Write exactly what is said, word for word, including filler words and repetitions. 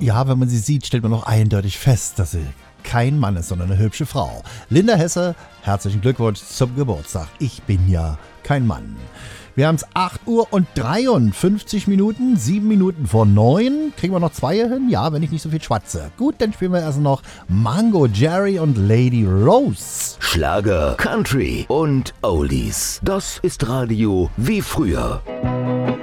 Ja, wenn man sie sieht, stellt man noch eindeutig fest, dass sie kein Mann ist, sondern eine hübsche Frau. Linda Hesse, herzlichen Glückwunsch zum Geburtstag. Ich bin ja kein Mann. Wir haben es acht Uhr und dreiundfünfzig Minuten, sieben Minuten vor neun. Kriegen wir noch zwei hin? Ja, wenn ich nicht so viel schwatze. Gut, dann spielen wir erst noch Mango Jerry und Lady Rose. Schlager, Country und Oldies. Das ist Radio wie früher.